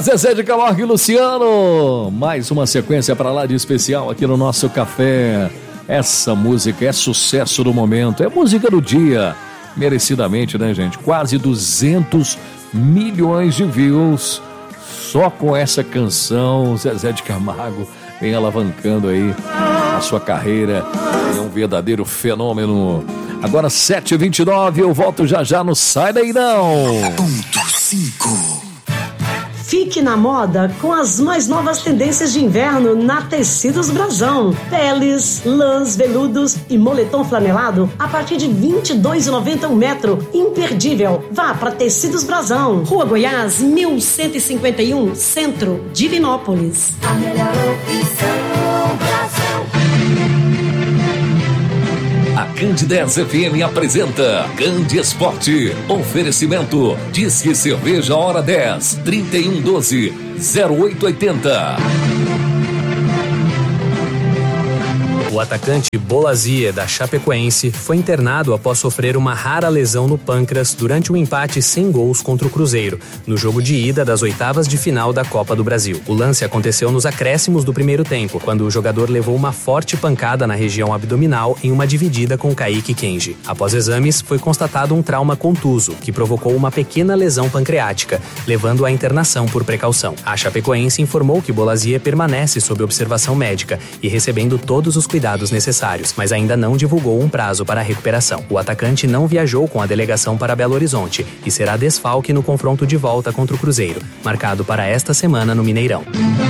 Zezé de Camargo e Luciano. Mais uma sequência para lá de especial aqui no nosso café. Essa música é sucesso do momento, é música do dia. Merecidamente, né, gente? Quase 200 milhões de views. Só com essa canção, Zezé de Camargo vem alavancando aí a sua carreira. É um verdadeiro fenômeno. Agora 7h29, eu volto já no Sai Daí Não. Ponto 5. Fique na moda com as mais novas tendências de inverno na Tecidos Brasão. Peles, lãs, veludos e moletom flanelado a partir de R$ 22,90 um metro. Imperdível. Vá para Tecidos Brasão. Rua Goiás, 1151, Centro, Divinópolis. A melhor opção, Brasão. A Candidez FM apresenta Candi Esporte. Oferecimento Disque Cerveja Hora 10 3112-0880. O atacante Bolasie, da Chapecoense, foi internado após sofrer uma rara lesão no pâncreas durante um empate sem gols contra o Cruzeiro, no jogo de ida das oitavas de final da Copa do Brasil. O lance aconteceu nos acréscimos do primeiro tempo, quando o jogador levou uma forte pancada na região abdominal em uma dividida com Kaique Kenji. Após exames, foi constatado um trauma contuso, que provocou uma pequena lesão pancreática, levando à internação por precaução. A Chapecoense informou que Bolasie permanece sob observação médica e recebendo todos os cuidados necessários, mas ainda não divulgou um prazo para a recuperação. O atacante não viajou com a delegação para Belo Horizonte e será desfalque no confronto de volta contra o Cruzeiro, marcado para esta semana no Mineirão.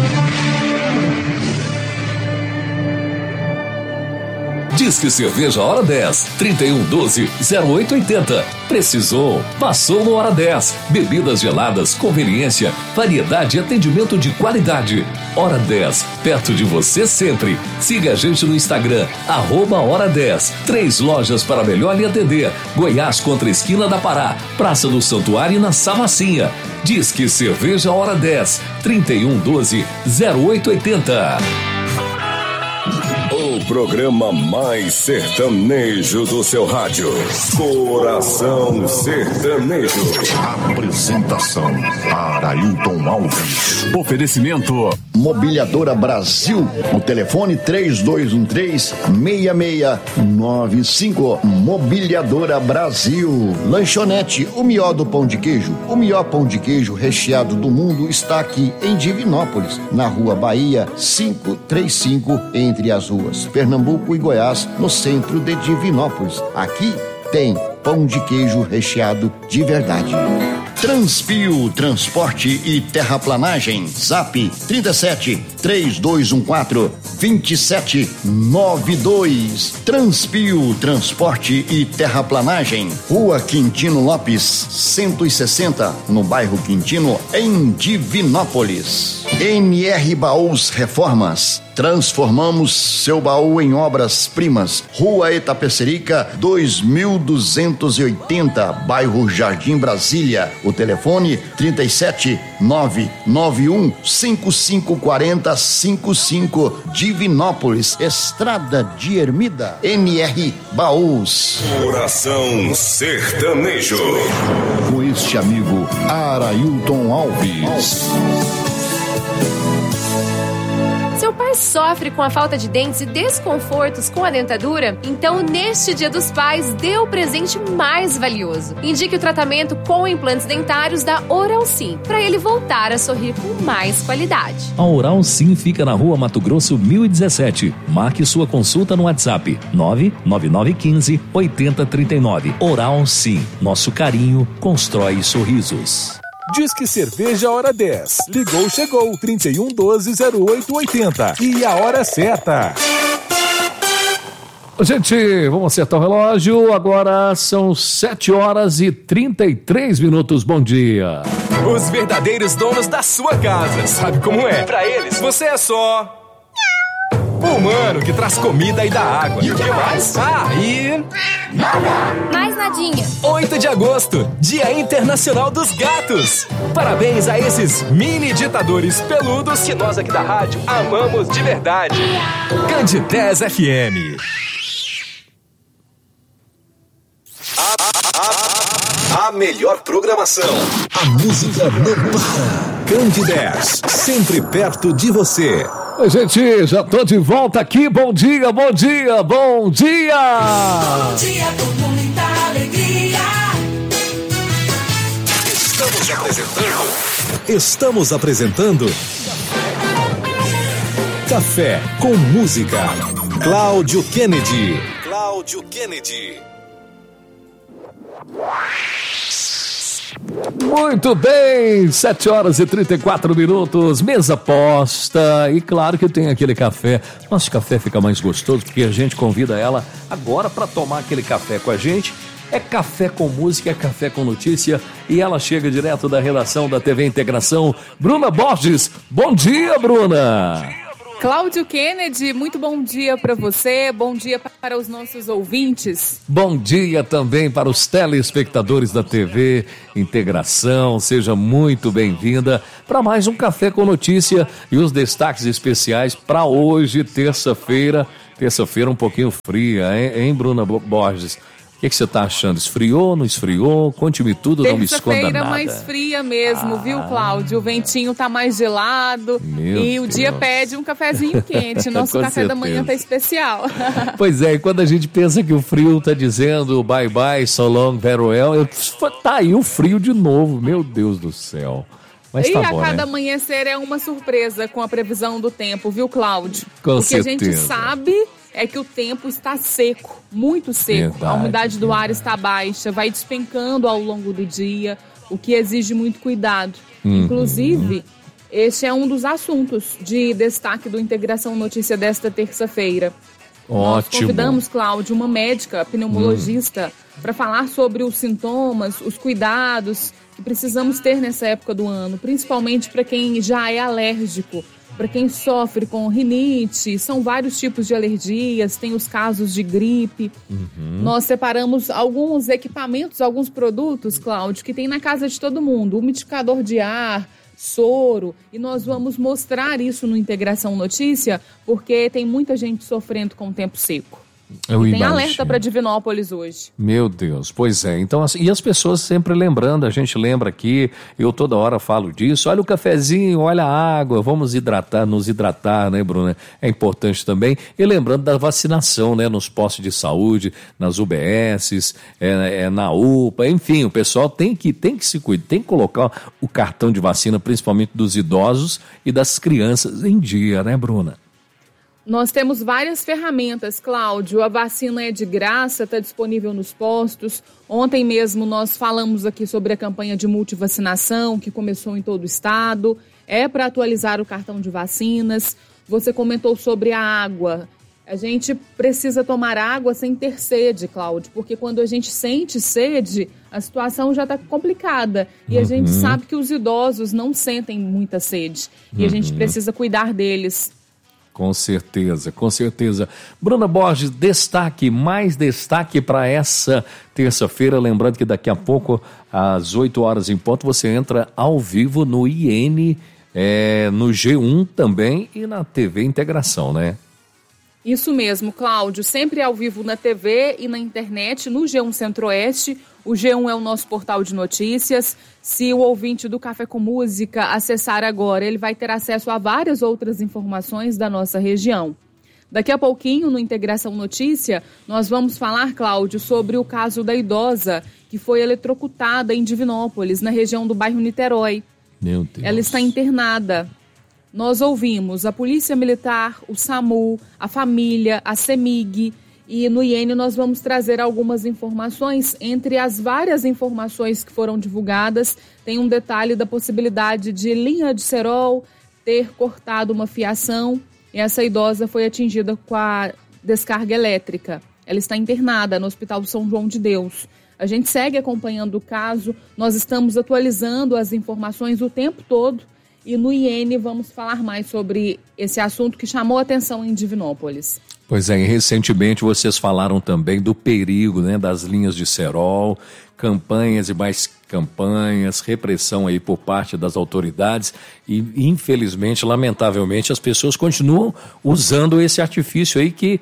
Disque Cerveja Hora 10 3112-0880. Precisou? Passou no Hora 10. Bebidas geladas, conveniência, variedade e atendimento de qualidade. Hora 10, perto de você sempre. Siga a gente no Instagram, @Hora 10. 3 lojas para melhor lhe atender. Goiás contra a esquina da Pará, Praça do Santuário e na Samacinha. Disque Cerveja Hora 10 3112-0880. O programa mais sertanejo do seu rádio. Coração Sertanejo. Apresentação: Arailton Alves. Oferecimento: Mobiliadora Brasil. O telefone 3213-6695. Mobiliadora Brasil. Lanchonete O Mió do Pão de Queijo. O melhor pão de queijo recheado do mundo está aqui em Divinópolis, na Rua Bahia 535, entre as ruas Pernambuco e Goiás, no centro de Divinópolis. Aqui tem pão de queijo recheado de verdade. Transpio Transporte e Terraplanagem. Zap 37-3214-2792. Transpio Transporte e Terraplanagem. Rua Quintino Lopes 160, no bairro Quintino, em Divinópolis. NR Baús Reformas. Transformamos seu baú em obras-primas. Rua Itapecerica 2280, bairro Jardim Brasília. O telefone 37-991-5540-55, Divinópolis, Estrada de Ermida. NR Baús. Coração Sertanejo. Com este amigo Arailton Alves. Seu pai sofre com a falta de dentes e desconfortos com a dentadura? Então, neste Dia dos Pais, dê o presente mais valioso. Indique o tratamento com implantes dentários da Oral Sim, para ele voltar a sorrir com mais qualidade. A Oral Sim fica na Rua Mato Grosso 1017. Marque sua consulta no WhatsApp 99915-8039. Oral Sim, nosso carinho constrói sorrisos. Disque Cerveja Hora 10. Ligou, chegou. 3112-0880. E a hora certa. Gente, vamos acertar o relógio. Agora são 7h33. Bom dia. Os verdadeiros donos da sua casa. Sabe como é? Pra eles, você é só... o humano que traz comida e dá água. E o que mais? E... mais nadinha. 8 de agosto, Dia Internacional dos Gatos. Parabéns a esses mini ditadores peludos que nós aqui da rádio amamos de verdade. Candidez FM. A melhor programação. A música não para. Candidez, sempre perto de você. Oi, gente, já tô de volta aqui. Bom dia, bom dia, bom dia! Bom dia com muita alegria. Estamos apresentando Café com Música. Cláudio Kennedy. Muito bem, 7 horas e 34 minutos, mesa posta e claro que tem aquele café. Nosso café fica mais gostoso porque a gente convida ela agora para tomar aquele café com a gente. É café com música, é café com notícia e ela chega direto da redação da TV Integração, Bruna Borges. Bom dia, Bruna! Cláudio Kennedy, muito bom dia para você, bom dia para os nossos ouvintes. Bom dia também para os telespectadores da TV Integração, seja muito bem-vinda para mais um Café com Notícia e os destaques especiais para hoje, terça-feira um pouquinho fria, hein, Bruna Borges? O que você está achando? Esfriou, não esfriou? Conte-me tudo, não me esconda nada. Terça-feira mais fria mesmo, viu, Cláudio? O ventinho tá mais gelado e o dia pede um cafezinho quente. Nosso café da manhã tá especial. Pois é, e quando a gente pensa que o frio tá dizendo bye bye, so long, farewell, tá aí o frio de novo, meu Deus do céu. Mas e tá a bom, cada né? amanhecer é uma surpresa com a previsão do tempo, viu, Cláudio? Com certeza. A gente certeza. sabe é que o tempo está seco, muito seco. Verdade, a umidade do ar está baixa, vai despencando ao longo do dia, o que exige muito cuidado. Inclusive, este é um dos assuntos de destaque do Integração Notícia desta terça-feira. Nós convidamos, Cláudio, uma médica pneumologista para falar sobre os sintomas, os cuidados que precisamos ter nessa época do ano, principalmente para quem já é alérgico, para quem sofre com rinite. São vários tipos de alergias, tem os casos de gripe. Nós separamos alguns equipamentos, alguns produtos, Cláudio, que tem na casa de todo mundo, umidificador de ar, soro, e nós vamos mostrar isso no Integração Notícia, porque tem muita gente sofrendo com o tempo seco. Tem alerta para Divinópolis hoje. Meu Deus, pois é. Então, assim, e as pessoas sempre lembrando, a gente lembra aqui, eu toda hora falo disso, olha o cafezinho, olha a água, vamos nos hidratar, né, Bruna? É importante também. E lembrando da vacinação, né, nos postos de saúde, nas UBSs, na UPA, enfim, o pessoal tem que se cuidar, tem que colocar o cartão de vacina, principalmente dos idosos e das crianças em dia, né, Bruna? Nós temos várias ferramentas, Cláudio. A vacina é de graça, está disponível nos postos. Ontem mesmo nós falamos aqui sobre a campanha de multivacinação que começou em todo o estado. É para atualizar o cartão de vacinas. Você comentou sobre a água. A gente precisa tomar água sem ter sede, Cláudio, porque quando a gente sente sede, a situação já está complicada. E a gente sabe que os idosos não sentem muita sede. E a gente precisa cuidar deles. Com certeza, com certeza. Bruna Borges, mais destaque para essa terça-feira. Lembrando que daqui a pouco, às 8 horas em ponto, você entra ao vivo no IN, no G1 também e na TV Integração, né? Isso mesmo, Cláudio. Sempre ao vivo na TV e na internet, no G1 Centro-Oeste. O G1 é o nosso portal de notícias. Se o ouvinte do Café com Música acessar agora, ele vai ter acesso a várias outras informações da nossa região. Daqui a pouquinho, no Integração Notícia, nós vamos falar, Cláudio, sobre o caso da idosa que foi eletrocutada em Divinópolis, na região do bairro Niterói. Meu Deus. Ela está internada. Nós ouvimos a Polícia Militar, o SAMU, a família, a CEMIG, e no IN nós vamos trazer algumas informações. Entre as várias informações que foram divulgadas, tem um detalhe da possibilidade de linha de cerol ter cortado uma fiação, e essa idosa foi atingida com a descarga elétrica. Ela está internada no Hospital São João de Deus. A gente segue acompanhando o caso, nós estamos atualizando as informações o tempo todo, e no IN vamos falar mais sobre esse assunto que chamou a atenção em Divinópolis. Pois é, e recentemente vocês falaram também do perigo, né, das linhas de cerol, campanhas e mais campanhas, repressão aí por parte das autoridades e infelizmente, lamentavelmente, as pessoas continuam usando esse artifício aí que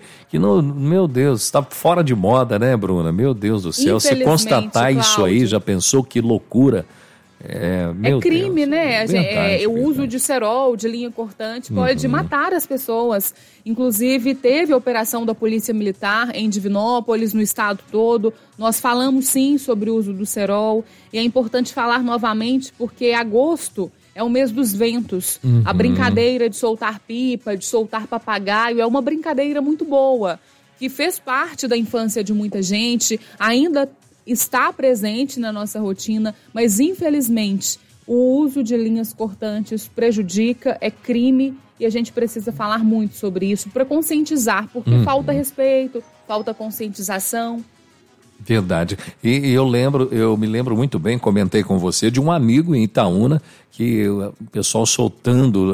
meu Deus, está fora de moda, né, Bruna? Meu Deus do céu, você constatar isso aí, já pensou que loucura? É crime, Deus. né? Verdade, O uso de cerol, de linha cortante, pode matar as pessoas. Inclusive, teve a operação da Polícia Militar em Divinópolis, no estado todo. Nós falamos, sim, sobre o uso do cerol. E é importante falar novamente, porque agosto é o mês dos ventos. A brincadeira de soltar pipa, de soltar papagaio, é uma brincadeira muito boa, que fez parte da infância de muita gente, ainda está presente na nossa rotina, mas infelizmente o uso de linhas cortantes prejudica, é crime, e a gente precisa falar muito sobre isso para conscientizar, porque falta respeito, falta conscientização. Verdade. E eu me lembro muito bem, comentei com você, de um amigo em Itaúna, que o pessoal soltando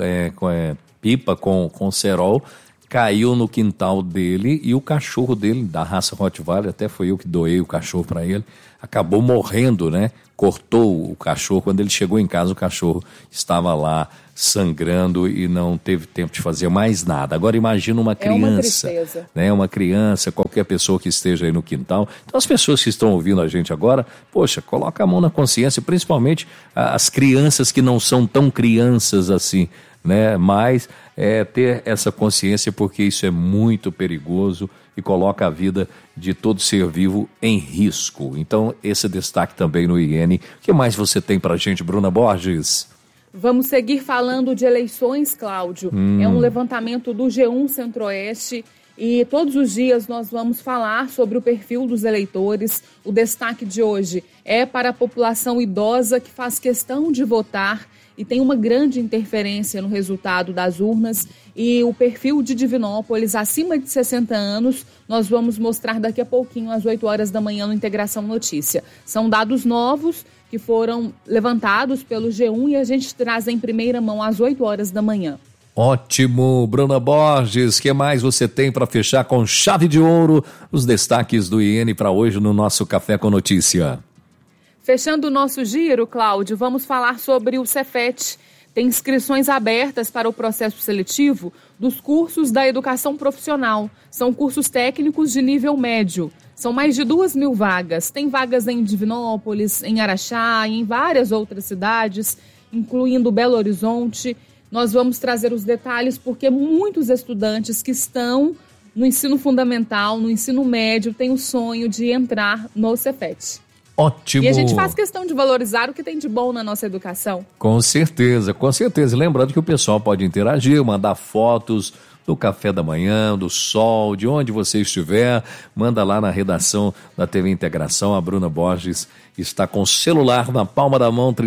pipa com cerol, caiu no quintal dele e o cachorro dele, da raça Rottweiler, até foi eu que doei o cachorro para ele, acabou morrendo, né? Cortou o cachorro. Quando ele chegou em casa, o cachorro estava lá sangrando e não teve tempo de fazer mais nada. Agora imagina uma criança, né? Uma criança, qualquer pessoa que esteja aí no quintal. Então as pessoas que estão ouvindo a gente agora, poxa, coloca a mão na consciência, principalmente as crianças que não são tão crianças assim, né? Mas ter essa consciência, porque isso é muito perigoso e coloca a vida de todo ser vivo em risco. Então, esse destaque também no IN. O que mais você tem pra gente, Bruna Borges? Vamos seguir falando de eleições, Cláudio. É um levantamento do G1 Centro-Oeste e todos os dias nós vamos falar sobre o perfil dos eleitores. O destaque de hoje é para a população idosa que faz questão de votar e tem uma grande interferência no resultado das urnas. E o perfil de Divinópolis, acima de 60 anos, nós vamos mostrar daqui a pouquinho, às 8 horas da manhã, no Integração Notícia. São dados novos que foram levantados pelo G1 e a gente traz em primeira mão às 8 horas da manhã. Ótimo, Bruna Borges, o que mais você tem para fechar com chave de ouro os destaques do IN para hoje no nosso Café com Notícia? Fechando o nosso giro, Cláudio, vamos falar sobre o Cefet. Tem inscrições abertas para o processo seletivo dos cursos da educação profissional. São cursos técnicos de nível médio. São mais de 2.000 vagas. Tem vagas em Divinópolis, em Araxá e em várias outras cidades, incluindo Belo Horizonte. Nós vamos trazer os detalhes porque muitos estudantes que estão no ensino fundamental, no ensino médio, têm o sonho de entrar no Cefet. Ótimo. E a gente faz questão de valorizar o que tem de bom na nossa educação. Com certeza, com certeza. Lembrando que o pessoal pode interagir, mandar fotos do café da manhã, do sol, de onde você estiver. Manda lá na redação da TV Integração. A Bruna Borges está com o celular na palma da mão,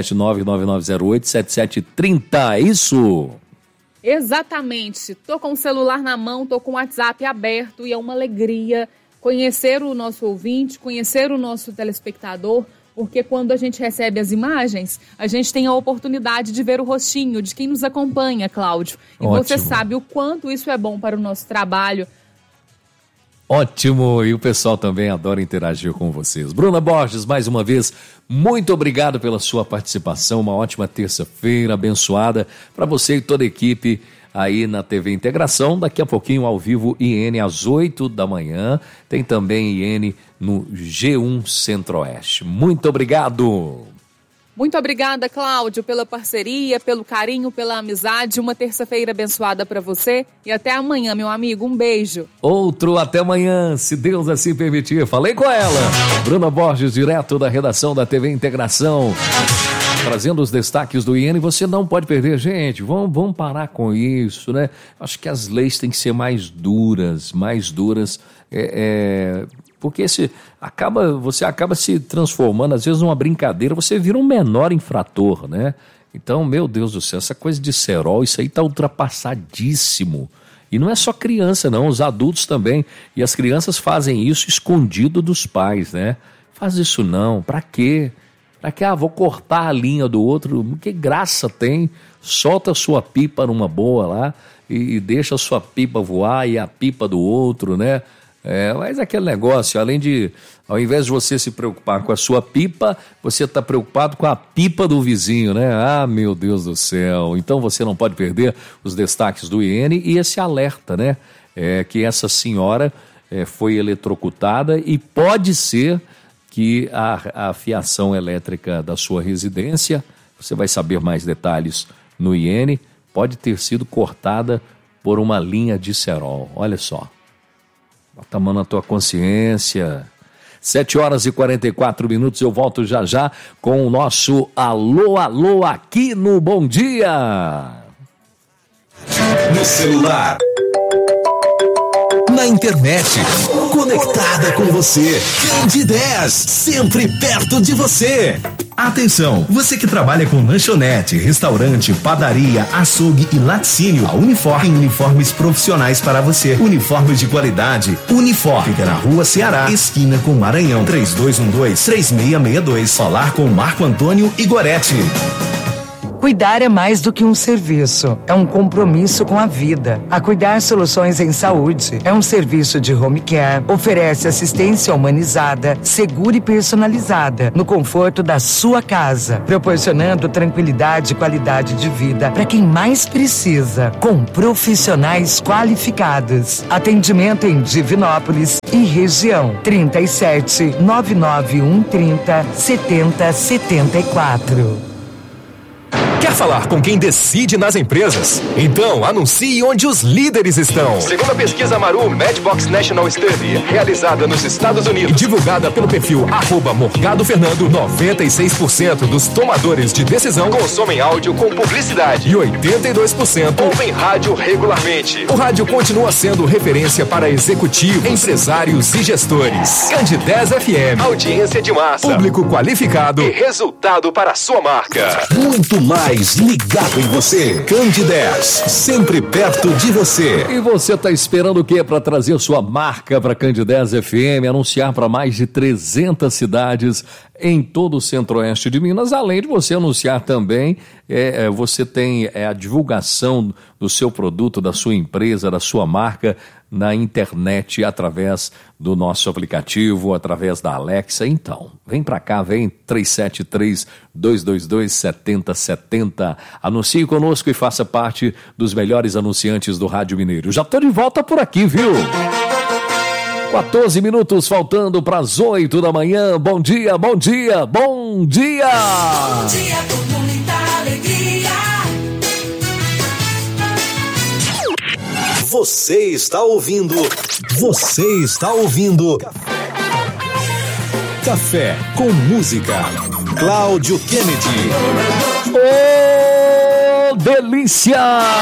379-9908-7730. É isso? Exatamente. Tô com o celular na mão, tô com o WhatsApp aberto e é uma alegria conhecer o nosso ouvinte, conhecer o nosso telespectador, porque quando a gente recebe as imagens, a gente tem a oportunidade de ver o rostinho de quem nos acompanha, Cláudio. E ótimo. Você sabe o quanto isso é bom para o nosso trabalho. Ótimo, e o pessoal também adora interagir com vocês. Bruna Borges, mais uma vez, muito obrigado pela sua participação, uma ótima terça-feira abençoada para você e toda a equipe aí na TV Integração. Daqui a pouquinho ao vivo IN às 8 da manhã, tem também IN no G1 Centro-Oeste. Muito obrigado! Muito obrigada, Cláudio, pela parceria, pelo carinho, pela amizade. Uma terça-feira abençoada para você e até amanhã, meu amigo. Um beijo. Outro até amanhã, se Deus assim permitir. Falei com ela, Bruna Borges, direto da redação da TV Integração, trazendo os destaques do IN. Você não pode perder, gente. Vamos parar com isso, né? Acho que as leis têm que ser mais duras, porque você acaba se transformando, às vezes, numa brincadeira, você vira um menor infrator, né? Então, meu Deus do céu, essa coisa de cerol, isso aí tá ultrapassadíssimo. E não é só criança, não, os adultos também. E as crianças fazem isso escondido dos pais, né? Faz isso não, pra quê? Pra que, vou cortar a linha do outro, que graça tem? Solta a sua pipa numa boa lá e deixa a sua pipa voar e a pipa do outro, né? Mas aquele negócio, ao invés de você se preocupar com a sua pipa, você está preocupado com a pipa do vizinho, né? Ah, meu Deus do céu! Então você não pode perder os destaques do IN e esse alerta, né? Que essa senhora foi eletrocutada e pode ser que a fiação elétrica da sua residência, você vai saber mais detalhes no IN, pode ter sido cortada por uma linha de cerol. Olha só. Bota a mão na tua consciência. 7h44, eu volto já com o nosso Alô, Alô aqui no Bom Dia. No celular, na internet, conectada com você. Candidez, sempre perto de você. Atenção, você que trabalha com lanchonete, restaurante, padaria, açougue e laticínio, a Unifor tem uniformes profissionais para você. Uniformes de qualidade. Unifor fica na Rua Ceará, esquina com Maranhão, 3212-3662. Falar com Marco Antônio Igoretti. Cuidar é mais do que um serviço, é um compromisso com a vida. A Cuidar Soluções em Saúde é um serviço de home care, oferece assistência humanizada, segura e personalizada, no conforto da sua casa, proporcionando tranquilidade e qualidade de vida para quem mais precisa, com profissionais qualificados. Atendimento em Divinópolis e região, 37 991 30 70 74. Quer falar com quem decide nas empresas? Então anuncie onde os líderes estão. Segundo a pesquisa Maru Medbox National Study, realizada nos Estados Unidos e divulgada pelo perfil @MorgadoFernando, 96% dos tomadores de decisão consomem áudio com publicidade e 82% ouvem rádio regularmente. O rádio continua sendo referência para executivos, empresários e gestores. Candidez FM, audiência de massa, público qualificado e resultado para a sua marca. Muito mais ligado em você. Candidez, sempre perto de você. E você está esperando o quê para trazer sua marca para Candidez FM, anunciar para mais de 300 cidades em todo o centro-oeste de Minas, além de você anunciar também, você tem a divulgação do seu produto, da sua empresa, da sua marca na internet, através do nosso aplicativo, através da Alexa. Então, vem pra cá, vem 373-222-7070. Anuncie conosco e faça parte dos melhores anunciantes do Rádio Mineiro. Já tô de volta por aqui, viu? 14 minutos faltando para as 8 da manhã. Bom dia, bom dia, bom dia! Bom dia com muita alegria. Você está ouvindo Café com Música. Cláudio Kennedy. Ô, delícia!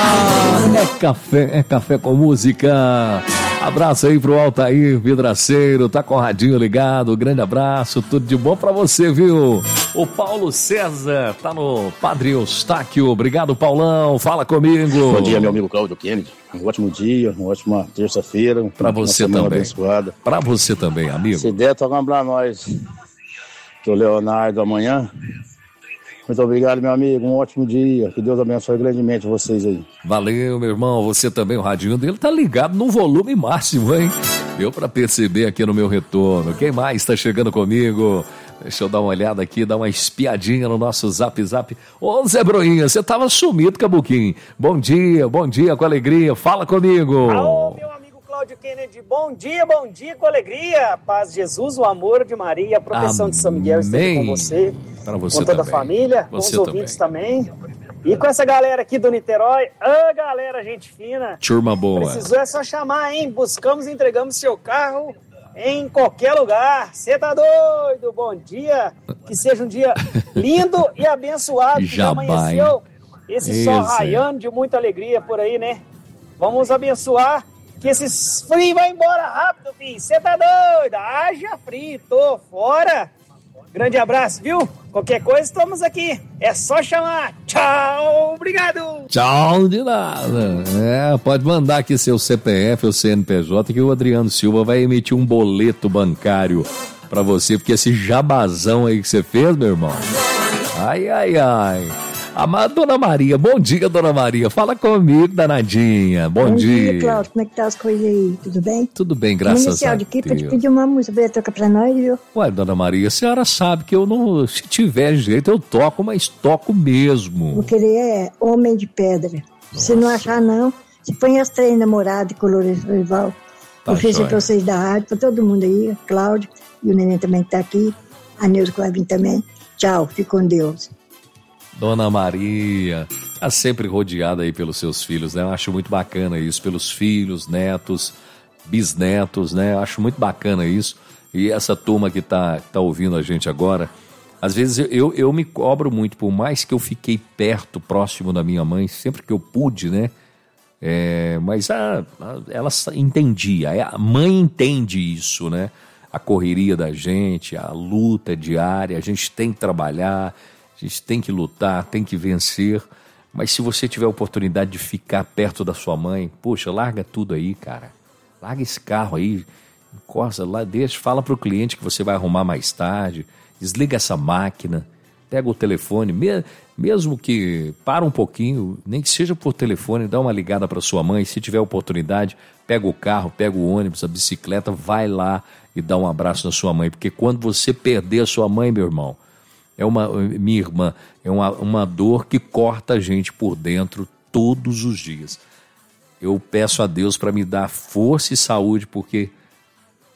É café com música. Abraço aí pro Altair Vidraceiro, tá com o radinho ligado, grande abraço, tudo de bom pra você, viu? O Paulo César tá no Padre Eustáquio, obrigado Paulão, fala comigo. Bom dia, meu amigo Cláudio Kennedy, um ótimo dia, uma ótima terça-feira. Pra você também, abençoada. Pra você também, amigo. Se der, toca pra nós, pro Leonardo amanhã. Muito obrigado, meu amigo, um ótimo dia, que Deus abençoe grandemente vocês aí. Valeu, meu irmão, você também, o radinho dele tá ligado no volume máximo, hein? Deu pra perceber aqui no meu retorno. Quem mais tá chegando comigo? Deixa eu dar uma olhada aqui, dar uma espiadinha no nosso Zap. Ô, Zé Broinha, você tava sumido, Cabuquim. Bom dia, com alegria, fala comigo. Alô, meu amigo Cláudio Kennedy, bom dia com alegria. Paz de Jesus, o amor de Maria, a proteção Amém. de São Miguel esteja com você. Pra você com toda também. a família, com os ouvintes também. E com essa galera aqui do Niterói, galera, gente fina. Turma boa. Precisou é só chamar, hein? Buscamos e entregamos seu carro em qualquer lugar. Você tá doido? Bom dia. Que seja um dia lindo e abençoado. Que já amanheceu esse sol raiando de muita alegria por aí, né? Vamos abençoar que esse frio vai embora rápido, filho. Você tá doido? Haja frio, tô fora. Grande abraço, viu? Qualquer coisa, estamos aqui. É só chamar. Tchau, obrigado. Tchau de nada. Pode mandar aqui seu CPF ou CNPJ que o Adriano Silva vai emitir um boleto bancário pra você, porque esse jabazão aí que você fez, meu irmão. Ai. Dona Maria, bom dia, Dona Maria. Fala comigo, danadinha. Bom dia. Cláudio, como é que tá as coisas aí? Tudo bem? Tudo bem, graças a Deus. Inicial de aqui pra te pedir uma música, vai tocar pra nós, viu? Ué, Dona Maria, a senhora sabe que eu não... Se tiver jeito, eu toco, mas toco mesmo. Vou querer Homem de Pedra. Se não achar, não, você põe as 3 namoradas de Colores Rival. Tá, oferecer para vocês da rádio, para todo mundo aí, Cláudio, e o neném também está aqui, a Neuza que vai vir também. Tchau, fique com Deus. Dona Maria, está sempre rodeada aí pelos seus filhos, né? Eu acho muito bacana isso, pelos filhos, netos, bisnetos, né? Eu acho muito bacana isso. E essa turma que tá ouvindo a gente agora, às vezes eu me cobro muito, por mais que eu fiquei perto, próximo da minha mãe, sempre que eu pude, né? Mas ela entendia, a mãe entende isso, né? A correria da gente, a luta diária, a gente tem que trabalhar, a gente tem que lutar, tem que vencer. Mas se você tiver a oportunidade de ficar perto da sua mãe, poxa, larga tudo aí, cara. Larga esse carro aí, encosta lá, fala pro cliente que você vai arrumar mais tarde, desliga essa máquina, pega o telefone, mesmo que para um pouquinho, nem que seja por telefone, dá uma ligada para sua mãe, se tiver oportunidade, pega o carro, pega o ônibus, a bicicleta, vai lá e dá um abraço na sua mãe, porque quando você perder a sua mãe, meu irmão, minha irmã, é uma dor que corta a gente por dentro todos os dias. Eu peço a Deus para me dar força e saúde, porque